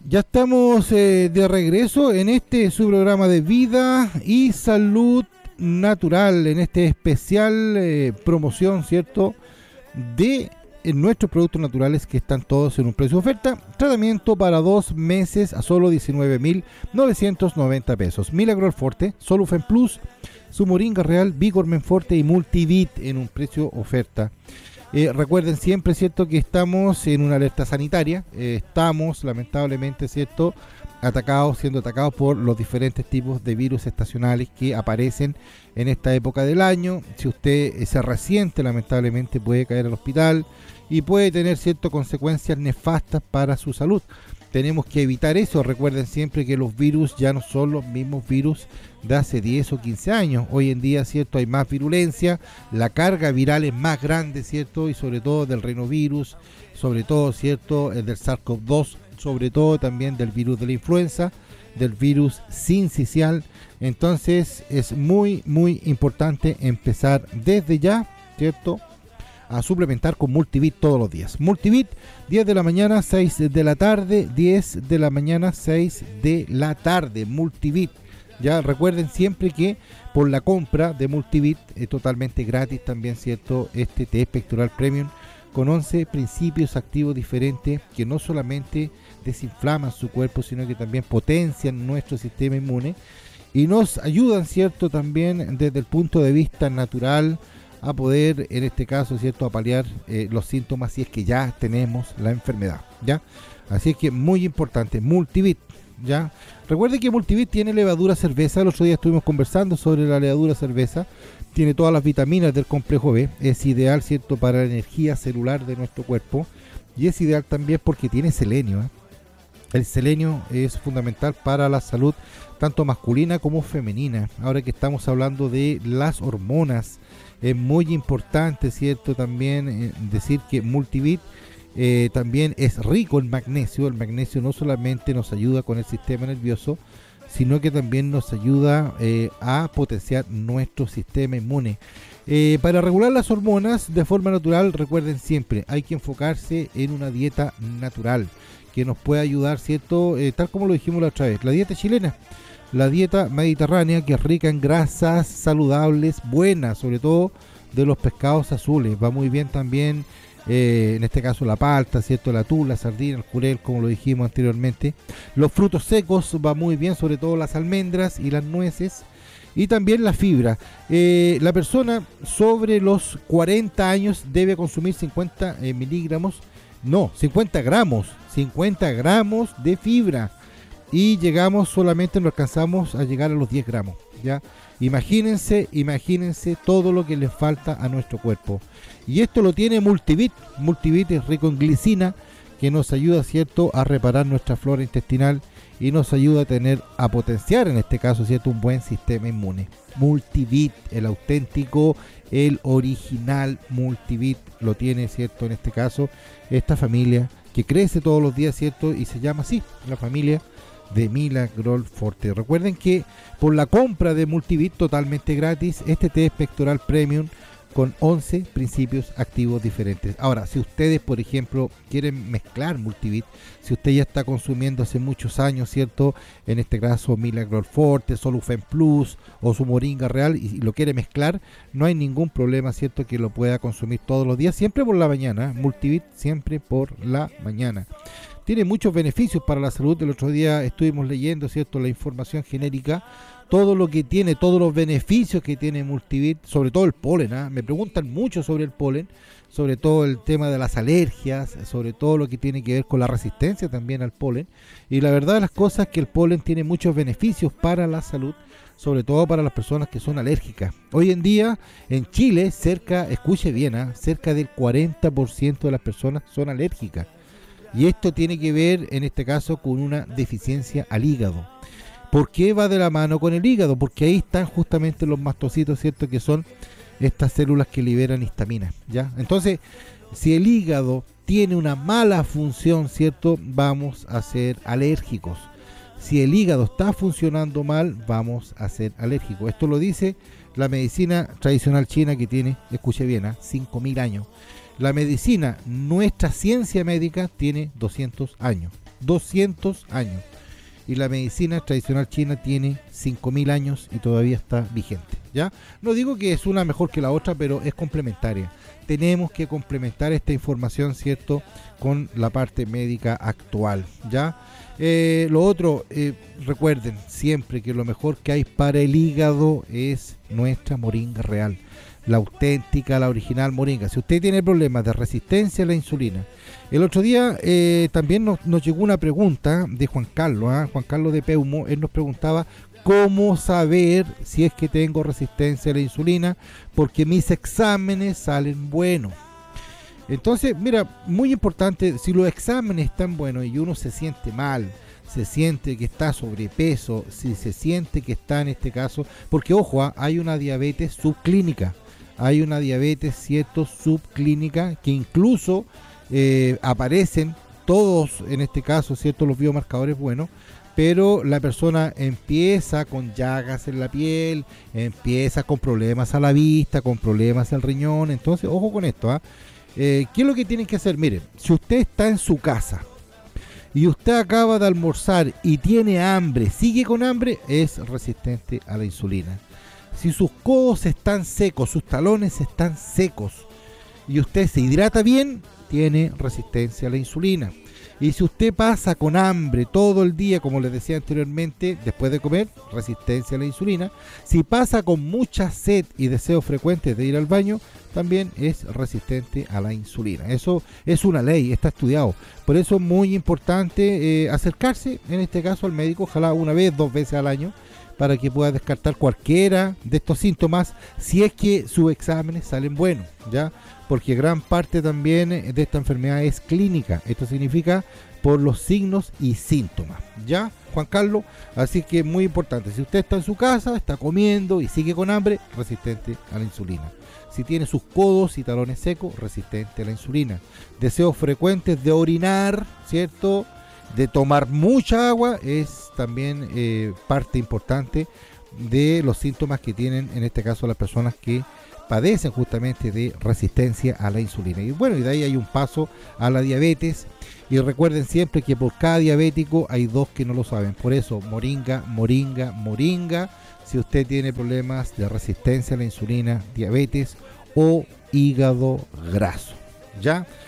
Ya estamos de regreso en este su programa de vida y salud natural, en este especial promoción, ¿cierto? De nuestros productos naturales que están todos en un precio de oferta. Tratamiento para 2 meses a solo 19.990 pesos. Milagro Forte, Solufen Plus, su Moringa Real, Vigormen Forte y Multivit en un precio oferta. Recuerden siempre, ¿cierto?, que estamos en una alerta sanitaria. Estamos, lamentablemente, ¿cierto?, siendo atacados por los diferentes tipos de virus estacionales que aparecen en esta época del año. Si usted se resiente, lamentablemente puede caer al hospital y puede tener ciertas consecuencias nefastas para su salud. Tenemos que evitar eso. Recuerden siempre que los virus ya no son los mismos virus de hace 10 o 15 años. Hoy en día, ¿cierto?, hay más virulencia, la carga viral es más grande, ¿cierto?, y sobre todo del rinovirus, sobre todo, ¿cierto?, el del SARS-CoV-2, sobre todo también del virus de la influenza, del virus sincicial. Entonces es muy, muy importante empezar desde ya, ¿cierto?, a suplementar con Multivit todos los días. Multivit, 10 de la mañana, 6 de la tarde, 10 de la mañana, 6 de la tarde, Multivit. Ya recuerden siempre que por la compra de Multivit es totalmente gratis también, ¿cierto?, este té pectoral premium con 11 principios activos diferentes que no solamente desinflaman su cuerpo, sino que también potencian nuestro sistema inmune y nos ayudan, ¿cierto?, también desde el punto de vista natural a poder, en este caso, ¿cierto?, a paliar los síntomas si es que ya tenemos la enfermedad, ¿ya? Así es que muy importante, Multivit, ¿ya? Recuerde que Multivit tiene levadura cerveza. El otro día estuvimos conversando sobre la levadura cerveza. Tiene todas las vitaminas del complejo B. Es ideal, ¿cierto?, para la energía celular de nuestro cuerpo. Y es ideal también porque tiene selenio, ¿eh? El selenio es fundamental para la salud tanto masculina como femenina. Ahora que estamos hablando de las hormonas, es muy importante, ¿cierto?, también decir que Multivit también es rico en magnesio. El magnesio no solamente nos ayuda con el sistema nervioso, sino que también nos ayuda a potenciar nuestro sistema inmune. Para regular las hormonas de forma natural, recuerden siempre, hay que enfocarse en una dieta natural que nos pueda ayudar, ¿cierto? Tal como lo dijimos la otra vez, la dieta chilena, la dieta mediterránea, que es rica en grasas saludables, buenas, sobre todo de los pescados azules. Va muy bien también, en este caso la palta, ¿cierto?, el atún, la sardina, el jurel, como lo dijimos anteriormente. Los frutos secos va muy bien, sobre todo las almendras y las nueces. Y también la fibra. La persona sobre los 40 años debe consumir 50 miligramos, no, 50 gramos de fibra. Y no alcanzamos a llegar a los 10 gramos, ¿ya? Imagínense todo lo que le falta a nuestro cuerpo. Y esto lo tiene Multivit. Multivit es rico en glicina, que nos ayuda, ¿cierto?, a reparar nuestra flora intestinal y nos ayuda a potenciar, en este caso, ¿cierto?, un buen sistema inmune. Multivit, el auténtico, el original Multivit, lo tiene, ¿cierto?, en este caso, esta familia que crece todos los días, ¿cierto?, y se llama así, la familia de Milagro Forte. Recuerden que por la compra de Multivit totalmente gratis, este té pectoral premium con 11 principios activos diferentes. Ahora, si ustedes, por ejemplo, quieren mezclar Multivit, si usted ya está consumiendo hace muchos años, ¿cierto?, en este caso Milagro Forte, Solufen Plus o su Moringa Real, y lo quiere mezclar, no hay ningún problema, ¿cierto?, que lo pueda consumir todos los días, siempre por la mañana. Multivit siempre por la mañana. Tiene muchos beneficios para la salud. El otro día estuvimos leyendo, ¿cierto?, la información genérica, todo lo que tiene, todos los beneficios que tiene Multivit, sobre todo el polen, ¿eh? Me preguntan mucho sobre el polen, sobre todo el tema de las alergias, sobre todo lo que tiene que ver con la resistencia también al polen. Y la verdad de las cosas es que el polen tiene muchos beneficios para la salud, sobre todo para las personas que son alérgicas. Hoy en día en Chile, escuche bien, cerca del 40% de las personas son alérgicas. Y esto tiene que ver, en este caso, con una deficiencia al hígado. ¿Por qué va de la mano con el hígado? Porque ahí están justamente los mastocitos, ¿cierto?, que son estas células que liberan histamina, ¿ya? Entonces, si el hígado tiene una mala función, ¿cierto?, vamos a ser alérgicos. Si el hígado está funcionando mal, vamos a ser alérgicos. Esto lo dice la medicina tradicional china, que tiene, escuche bien, 5.000 años. La medicina, nuestra ciencia médica, tiene 200 años. 200 años. Y la medicina tradicional china tiene 5.000 años y todavía está vigente, ¿ya? No digo que es una mejor que la otra, pero es complementaria. Tenemos que complementar esta información, ¿cierto?, con la parte médica actual, ¿ya? Lo otro, recuerden siempre que lo mejor que hay para el hígado es nuestra moringa real, la auténtica, la original moringa. Si usted tiene problemas de resistencia a la insulina, el otro día también nos llegó una pregunta de Juan Carlos, Juan Carlos de Peumo. Él nos preguntaba cómo saber si es que tengo resistencia a la insulina, porque mis exámenes salen buenos. Entonces, mira, muy importante, si los exámenes están buenos y uno se siente mal, se siente que está sobrepeso, si se siente que está en este caso, porque ojo, hay una diabetes subclínica, hay una diabetes, ¿cierto?, subclínica, que incluso aparecen todos, en este caso, ¿cierto?, los biomarcadores buenos, pero la persona empieza con llagas en la piel, empieza con problemas a la vista, con problemas al riñón. Entonces, ojo con esto, ¿qué es lo que tienen que hacer? Mire, si usted está en su casa y usted acaba de almorzar y tiene hambre, sigue con hambre, es resistente a la insulina. Si sus codos están secos, sus talones están secos y usted se hidrata bien, tiene resistencia a la insulina. Y si usted pasa con hambre todo el día, como les decía anteriormente, después de comer, resistencia a la insulina. Si pasa con mucha sed y deseos frecuentes de ir al baño, también es resistente a la insulina. Eso es una ley, está estudiado. Por eso es muy importante acercarse, en este caso, al médico, ojalá una vez, 2 veces al año, para que pueda descartar cualquiera de estos síntomas, si es que sus exámenes salen buenos, ¿ya? Porque gran parte también de esta enfermedad es clínica. Esto significa por los signos y síntomas, ¿ya, Juan Carlos? Así que muy importante, si usted está en su casa, está comiendo y sigue con hambre, resistente a la insulina. Si tiene sus codos y talones secos, resistente a la insulina. Deseos frecuentes de orinar, ¿cierto?, de tomar mucha agua, es también parte importante de los síntomas que tienen, en este caso, las personas que padecen justamente de resistencia a la insulina. Y bueno, y de ahí hay un paso a la diabetes. Y recuerden siempre que por cada diabético hay 2 que no lo saben. Por eso, moringa, moringa, moringa. Si usted tiene problemas de resistencia a la insulina, diabetes o hígado graso, ¿ya?